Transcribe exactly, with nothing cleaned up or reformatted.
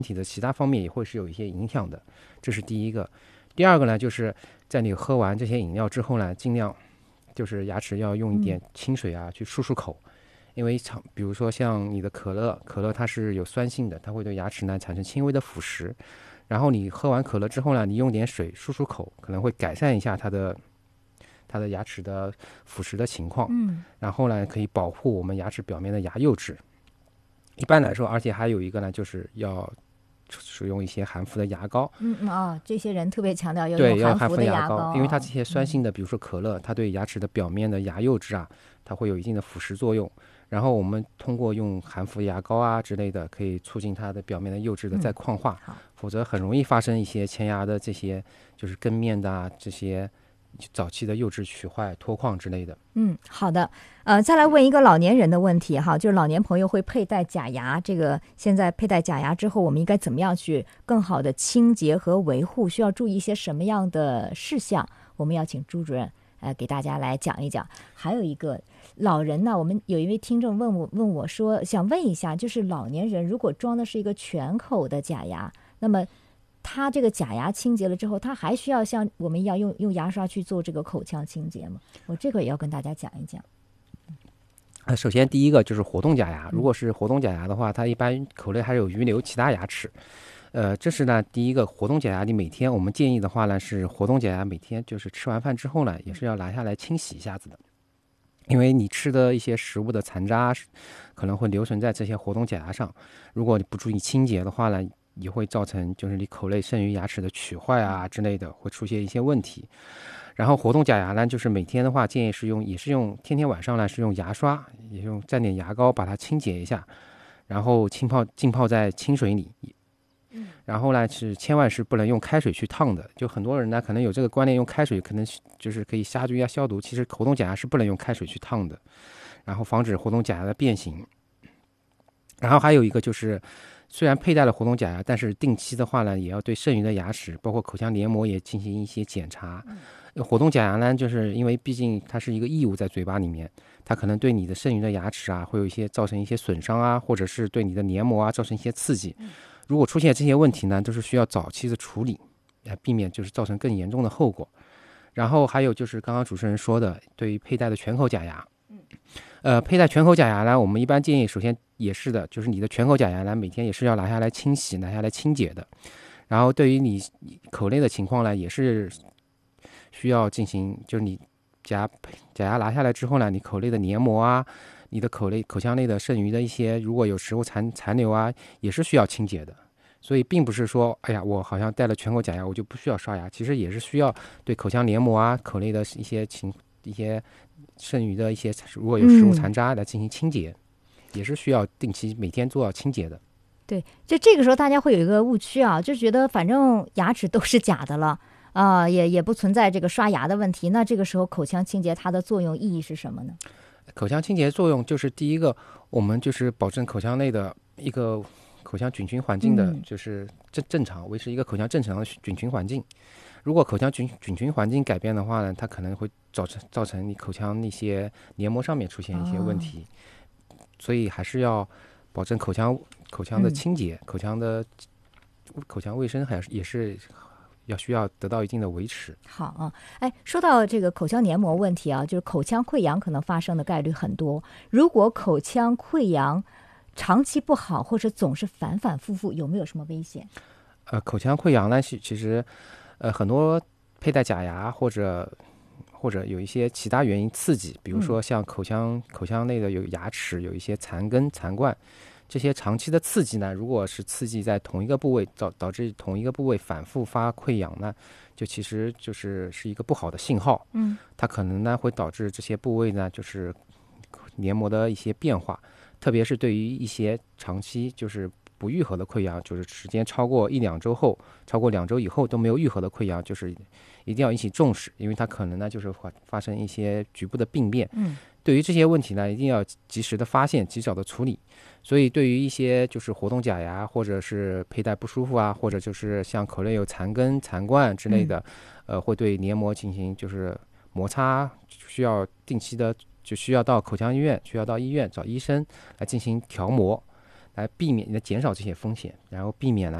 体的其他方面也会是有一些影响的，这是第一个。第二个呢，就是在你喝完这些饮料之后呢，尽量就是牙齿要用一点清水啊、嗯、去漱漱口，因为常比如说像你的可乐，可乐它是有酸性的，它会对牙齿呢产生轻微的腐蚀。然后你喝完可乐之后呢，你用点水漱漱口，可能会改善一下它的它的牙齿的腐蚀的情况。 嗯， 然后呢，可以保护我们牙齿表面的牙釉质。一般来说，而且还有一个呢，就是要使用一些含氟的牙膏。 嗯嗯哦，这些人特别强调要对， 用要含氟的氟牙膏， 因为它这些酸性的，比如说可乐， 嗯、 它对牙齿的表面的牙釉质啊，它会有一定的腐蚀作用。然后我们通过用含氟牙膏啊之类的，可以促进它的表面的釉质的再矿化， 嗯、 否则很容易发生一些前牙的这些就是根面的啊这些早期的釉质龋坏、脱矿之类的。 嗯，好的。呃，再来问一个老年人的问题哈，就是老年朋友会佩戴假牙，这个现在佩戴假牙之后，我们应该怎么样去更好的清洁和维护？需要注意一些什么样的事项？我们要请朱主任呃给大家来讲一讲。还有一个老人呢，我们有一位听众问我问我说，想问一下，就是老年人如果装的是一个全口的假牙，那么他这个假牙清洁了之后，他还需要像我们一样用用牙刷去做这个口腔清洁吗？我这个也要跟大家讲一讲。 呃，首先第一个就是活动假牙，如果是活动假牙的话，它一般口内还有余留其他牙齿。呃，这是呢第一个活动假牙，你每天我们建议的话呢是活动假牙每天就是吃完饭之后呢，也是要拿下来清洗一下子的，因为你吃的一些食物的残渣可能会留存在这些活动假牙上，如果你不注意清洁的话呢，也会造成就是你口内剩余牙齿的龋坏啊之类的，会出现一些问题。然后活动假牙呢，就是每天的话建议是用，也是用天天晚上呢是用牙刷，也用蘸点牙膏把它清洁一下，然后浸泡浸泡在清水里。然后呢是千万是不能用开水去烫的，就很多人呢可能有这个观念，用开水可能就是可以杀菌啊消毒，其实活动假牙是不能用开水去烫的，然后防止活动假牙的变形。然后还有一个就是，虽然佩戴了活动假牙，但是定期的话呢，也要对剩余的牙齿，包括口腔黏膜也进行一些检查。活动假牙呢，就是因为毕竟它是一个异物在嘴巴里面，它可能对你的剩余的牙齿啊，会有一些造成一些损伤啊，或者是对你的黏膜啊造成一些刺激。如果出现这些问题呢，都是需要早期的处理，来避免就是造成更严重的后果。然后还有就是刚刚主持人说的，对于佩戴的全口假牙，呃，佩戴全口假牙呢，我们一般建议，首先也是的，就是你的全口假牙呢，每天也是要拿下来清洗、拿下来清洁的。然后对于你口内的情况呢，也是需要进行，就是你假假牙拿下来之后呢，你口内的黏膜啊，你的口内口腔内的剩余的一些如果有食物残残留啊，也是需要清洁的。所以并不是说，哎呀，我好像戴了全口假牙，我就不需要刷牙，其实也是需要对口腔黏膜啊、口内的一些情一些剩余的一些如果有食物残渣来进行清洁，嗯、也是需要定期每天做清洁的。 对，就这个时候大家会有一个误区啊，就觉得反正牙齿都是假的了啊、呃，也也不存在这个刷牙的问题。那这个时候口腔清洁它的作用意义是什么呢？ 口腔清洁作用就是第一个，我们就是保证口腔内的一个口腔菌群环境的，就是正正常维持一个口腔正常的菌群环境。如果口腔菌菌群环境改变的话呢，它可能会造成造成你口腔那些黏膜上面出现一些问题，哦、所以还是要保证口腔口腔的清洁，嗯、口腔的口腔卫生还是也是要需要得到一定的维持。 好啊，哎，说到这个口腔黏膜问题啊，就是口腔溃疡可能发生的概率很多。如果口腔溃疡长期不好，或者总是反反复复，有没有什么危险？ 呃，口腔溃疡呢，其实。呃，很多佩戴假牙或者或者有一些其他原因刺激，比如说像口腔、嗯、口腔内的有牙齿有一些残根残冠，这些长期的刺激呢，如果是刺激在同一个部位，导导致同一个部位反复发溃疡呢，就其实就是是一个不好的信号。 嗯， 它可能呢会导致这些部位呢就是黏膜的一些变化，特别是对于一些长期就是不愈合的溃疡，就是时间超过一两周后，超过两周以后都没有愈合的溃疡，就是一定要引起重视，因为它可能呢就是发生一些局部的病变。 嗯， 对于这些问题呢，一定要及时的发现，及早的处理。所以对于一些就是活动假牙，或者是佩戴不舒服啊，或者就是像口内有残根、残冠之类的，嗯、呃，会对黏膜进行就是摩擦，需要定期的就需要到口腔医院，需要到医院找医生来进行调膜。 来避免、来减少这些风险，然后避免呢